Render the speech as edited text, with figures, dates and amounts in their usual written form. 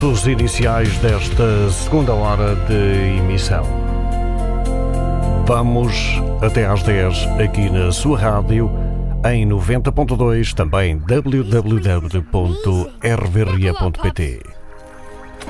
Os iniciais desta segunda hora de emissão. Vamos até às 10 aqui na sua rádio, em 90.2, também www.rvria.pt.